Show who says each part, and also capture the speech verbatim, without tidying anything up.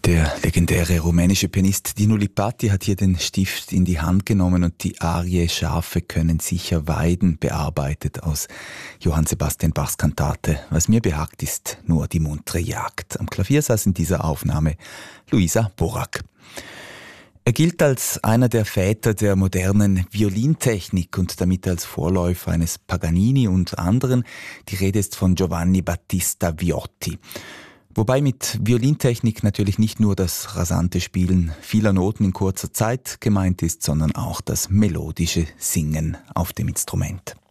Speaker 1: Der legendäre rumänische Pianist Dinu Lipatti hat hier den Stift in die Hand genommen und die Arie Schafe können sicher weiden bearbeitet aus Johann Sebastian Bachs Kantate. Was mir behagt, ist nur die muntere Jagd. Am Klavier saß in dieser Aufnahme Luisa Borak. Er gilt als einer der Väter der modernen Violintechnik und damit als Vorläufer eines Paganini und anderen. Die Rede ist von Giovanni Battista Viotti. Wobei mit Violintechnik natürlich nicht nur das rasante Spielen vieler Noten in kurzer Zeit gemeint ist, sondern auch das melodische Singen auf dem Instrument.